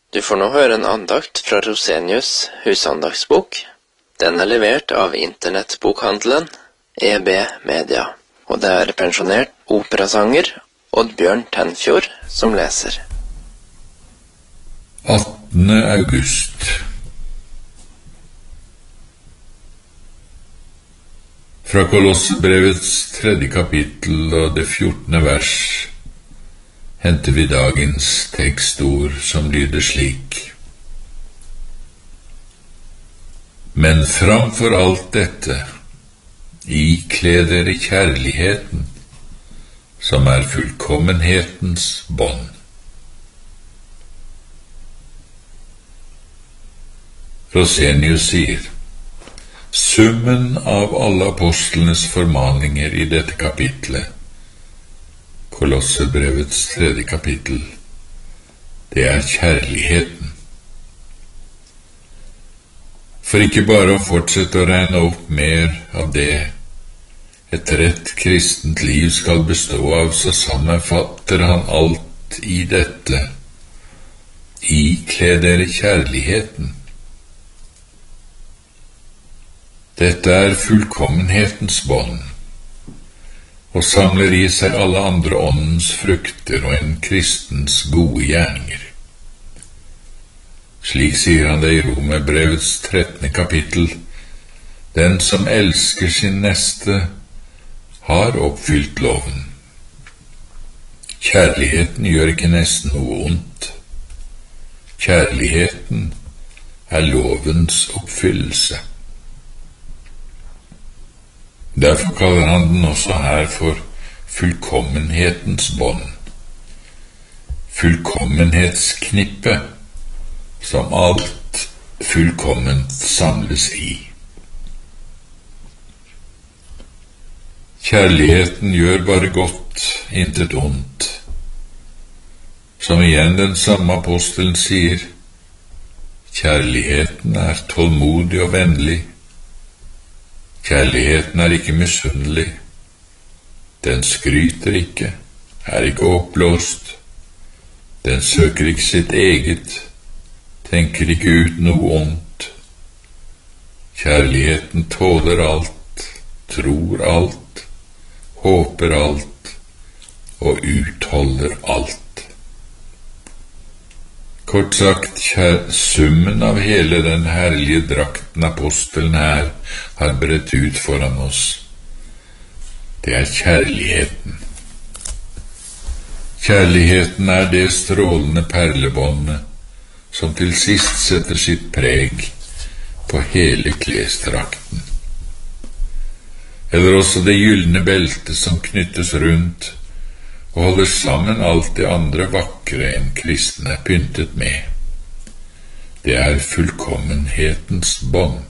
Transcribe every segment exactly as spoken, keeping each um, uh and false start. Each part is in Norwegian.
Du får nå høre en andakt fra Rosenius husandagsbok. Den er levert av internettbokhandelen E B Media, og det er pensjonert operasanger Oddbjørn Tenfjord som leser. attende august. Fra Kolossebrevets tredje kapittel og det fjortende vers henter vi dagens tekstord som lyder slik. Men framfor alt dette, ikle dere kjærligheten, som er fullkommenhetens bånd. Rosenius sier, summen av alle apostlenes formaninger i dette kapitlet, Kolossebrevets tredje kapittel, det er kjærligheten. For ikke bare å fortsette å regne opp mer av det et rett kristent liv skal bestå av, så sammenfatter han alt i dette. Ikle dere kjærligheten. Dette er fullkommenhetens bånd, og samler i seg alle andre åndens frukter og en kristens gode gjerninger. Slik sier han det i Romerbrevets trettende kapittel, den som elsker sin neste, har oppfylt loven. Kjærligheten gjør ikke nesten noe ondt. Kjærligheten er lovens oppfyllelse. Derfor kaller han den også her for fullkommenhetens bånd. Fullkommenhetsknippe, som alt fullkomment samles i. Kjærligheten gjør bare godt, intet ondt. Som igjen den samme apostelen sier, kjærligheten er tålmodig og vennlig. Kjærligheten er ikke misunnelig. Den skryter ikke, er ikke oppblåst. Den søker ikke sitt eget, tenker ikke ut noe ondt. Kjærligheten tåler alt, tror alt, håper alt og utholder alt. Kort sagt, summen av hele den herlige drakten apostelen her har bredt ut foran oss. Det er kjærligheten. Kjærligheten er det strålende perlebåndet som til sist setter sitt preg på hele klesdrakten. Eller også det gyldne beltet som knyttes rundt og holder sammen alt det andre vakre enn kristne er pyntet med. Det er fullkommenhetens bånd.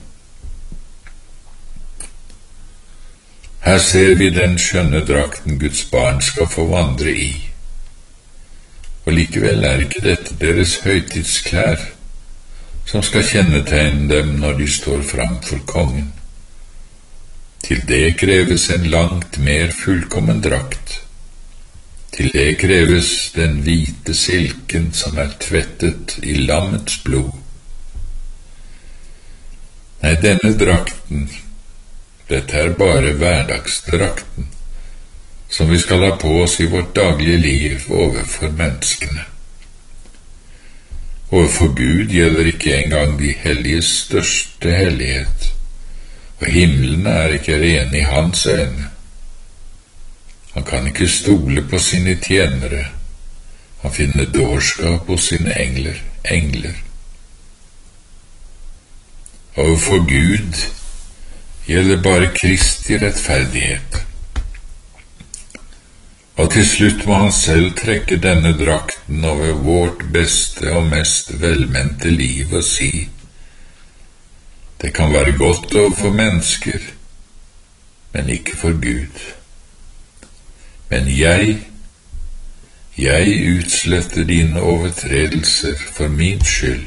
Her ser vi den skjønne drakten Guds barn skal få vandre i. Og likevel er ikke dette deres høytidsklær som skal kjennetegne dem når de står fram for kongen. Til det kreves en langt mer fullkommen drakt. Til det kreves den hvite silken som er tvettet i lammets blod. Nei, denne drakten, dette er bare hverdagsdrakten, som vi skal ha på oss i vårt daglige liv overfor menneskene. Overfor Gud gjelder ikke engang de helliges største hellighet, og himmelene er ikke rene i hans øyne. Han kan ikke stole på sine tjenere. Han finner dårskap hos sine engler, engler. Overfor Gud gjelder bare Kristi rettferdighet. Og til slutt må han selv trekke denne drakten over vårt beste og mest velmente liv og si, det kan være godt overfor mennesker, men ikke for Gud. Men jeg, jeg utsletter dine overtredelser for min skyld.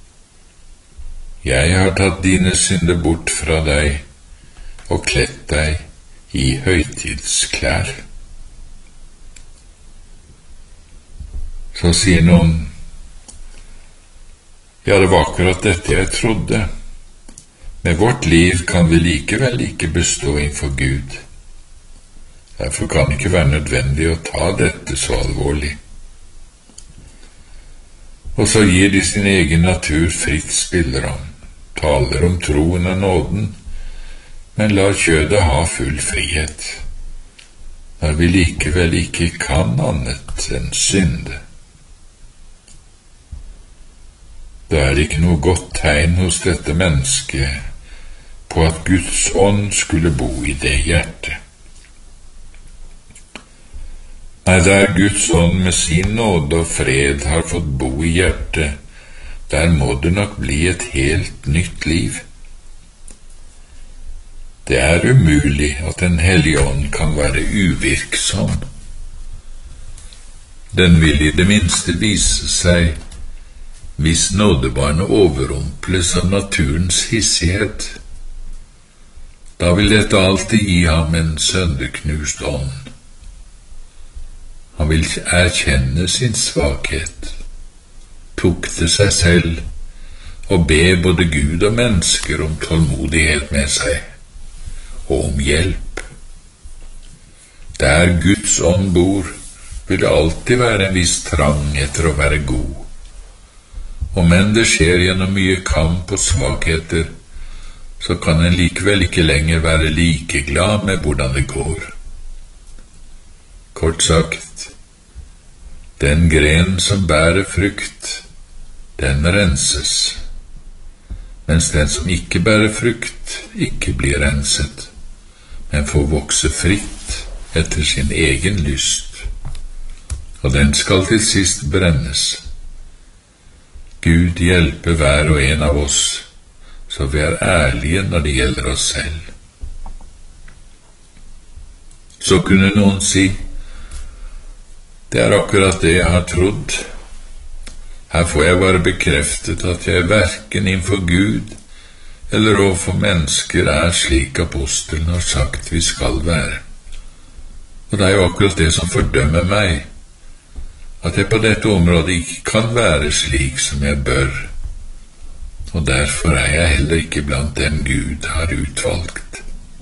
Jeg har tatt dine synder bort fra deg og kledt deg i høytidsklær. Så sier noen, Ja, det var akkurat dette jeg trodde. Med vårt liv kan vi likevel ikke bestå innenfor Gud. Derfor kan det ikke være nødvendig å ta dette så alvorlig. Og så gir de sin egen natur fritt spillerom, taler om troen og nåden, men lar kjødet ha full frihet, når vi likevel ikke kan annet enn synde. Da er det ikke noe godt tegn hos dette mennesket på at Guds ånd skulle bo i det hjertet. Nei, der Guds ånd med sin nåde og fred har fått bo i hjertet, der må det nok bli et helt nytt liv. Det er umulig at Den hellige ånd kan være uvirksom. Den vil i det minste vise seg hvis nådebarnet overrumples av naturens hissighet. Da vil dette alltid gi ham en sønderknust ånd. Han vil erkjenne sin svakhet, tukte seg selv og be både Gud og mennesker om tålmodighet med seg og om hjelp. Der Guds ånd bor, vil det alltid være en viss trang etter å være god. Og men det skjer gjennom mye kamp og svakheter, så kan en likevel ikke lenger være like glad med hvordan det går. Kort sagt, den gren som bærer frukt, den renses, mens den som ikke bærer frukt, ikke blir renset, men får vokse fritt etter sin egen lyst, og den skal til sist brennes. Gud hjelpe hver og en av oss, så vi er ærlige når det gjelder oss selv. Så kunne noen si, det er akkurat det jeg har trodd. Her får jeg bare bekreftet at jeg hverken innenfor Gud eller overfor mennesker er slik apostelen har sagt vi skal være. Og det er jo akkurat det som fordømmer meg, at jeg på dette området ikke kan være slik som jeg bør, og derfor er jeg heller ikke blant dem Gud har utvalgt.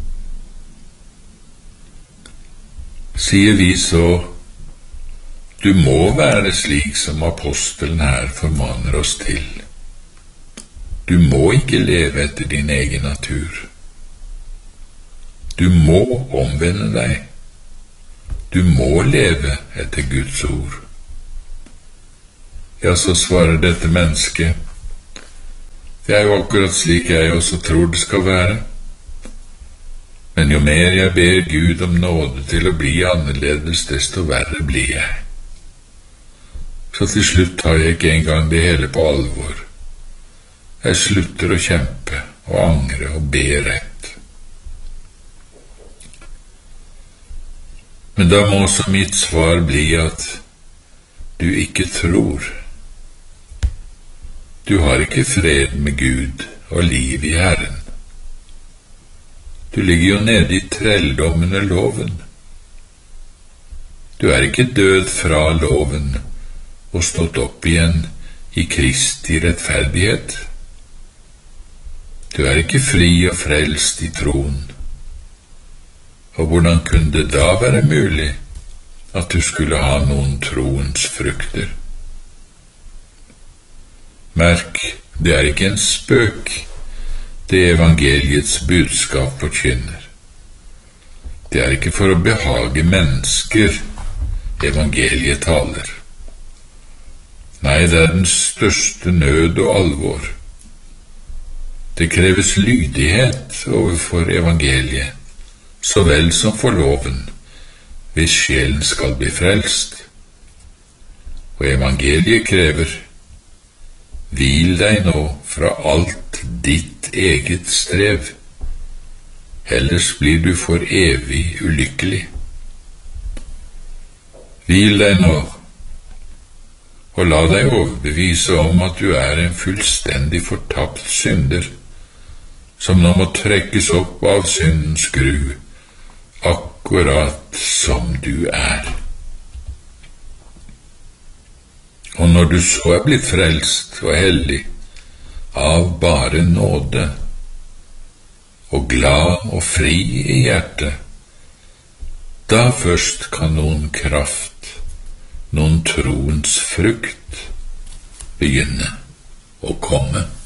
Sier vi så, du må være slik som apostelen her formaner oss til. Du må ikke leve etter din egen natur. Du må omvende deg. Du må leve etter Guds ord. Ja, så svarer dette mennesket, det er jo akkurat slik jeg også tror det skal være. Men jo mer jeg ber Gud om nåde til å bli annerledes, desto verre blir jeg. Så til slutt tar jeg ikke engang det hele på alvor. Jeg slutter å kjempe og angre og be rett. Men da må også mitt svar bli at du ikke tror. Du har ikke fred med Gud og liv i Herren. Du ligger jo nede i trelldom under loven. Du er ikke død fra loven og stått opp igjen i Kristi rettferdighet. Du er ikke fri og frelst i troen. Og hvordan kunne det da være mulig at du skulle ha noen troens frukter? Merk, det er ikke en spøk, det evangeliets budskap forkynner. Det er ikke for å behage mennesker evangeliet taler. Nei, det er den største nød og alvor. Det kreves lydighet overfor evangeliet, så vel som for loven, hvis sjelen skal bli frelst. Og evangeliet krever, hvil deg nå fra alt ditt eget strev, ellers blir du for evig ulykkelig. Hvil deg nå, og la deg overbevise om at du er en fullstendig fortapt synder, som nå må trekkes opp av syndens skru, akkurat som du er. Og når du så er blitt frelst og hellig, av bare nåde, og glad og fri i hjertet, da først kan noen kraft, noen troens frukt begynne å komme.